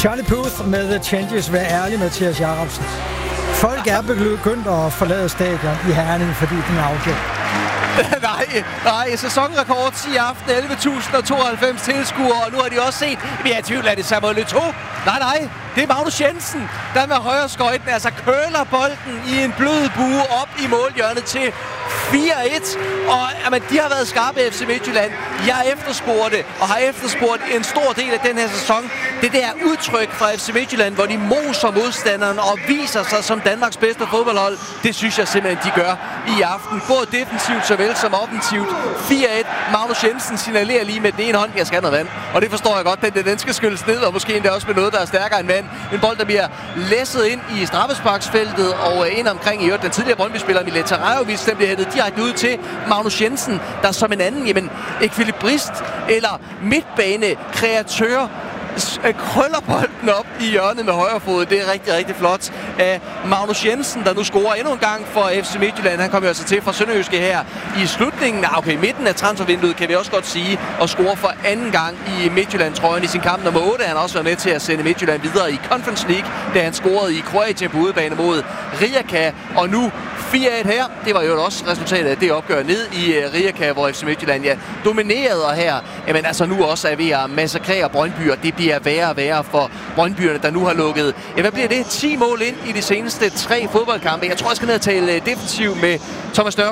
Charlie Puth med The Changes. Vær ærlig, Mathias Jacobsen. Folk er begyndt at forlade stadion i Herning, fordi den er afgjort. Nej, sæsonrekord i aften, 11.092 tilskuere, og nu har de også set, vi er i tvivl, er det Samuel Eto'o? Nej, det er Magnus Jensen, der med højre skøjten, altså køler bolden i en blød bue op i målhjørnet til 4-1, og jamen, de har været skarpe i FC Midtjylland. Jeg efterspurgte og har efterspurgt en stor del af den her sæson. Det der udtryk fra FC Midtjylland, hvor de moser modstanderen og viser sig som Danmarks bedste fodboldhold, det synes jeg simpelthen, de gør i aften. Både defensivt såvel som offensivt. 4-1. Magnus Jensen signalerer lige med den ene hånd, jeg skal have noget vand. Og det forstår jeg godt, den skal skylles ned, og måske endda også med noget, der er stærkere end vand. En bold, der bliver læsset ind i straffesparksfeltet og ind omkring i øvrigt. Den tidligere Brøndby-spiller Mileta Tarajovic, den bliver hættet direkte ud til Magnus Jensen, der som en anden, ekvilibrist eller midtbane-kreatør krøller bolden op i hjørnet med højre fod. Det er rigtig, rigtig flot af Magnus Jensen, der nu scorer endnu en gang for FC Midtjylland. Han kommer altså til fra Sønderjyske her i slutningen, midten af transfervinduet, kan vi også godt sige, og scorer for anden gang i Midtjylland-trøjen i sin kamp nummer 8. Han har også været med til at sende Midtjylland videre i Conference League, da han scorede i Kroatien på udebane mod Rijeka, og nu 4-1 her. Det var jo også resultatet af det opgør ned i Rijeka, hvor FC Midtjylland dominerede, og her nu også er ved at massakrere Brøndby, og det bliver værre og værre for Brøndbyerne, der nu har lukket, hvad bliver det? 10 mål ind i de seneste 3 fodboldkampe. Jeg tror, jeg skal ned og tale defensiv med Thomas Nørgaard.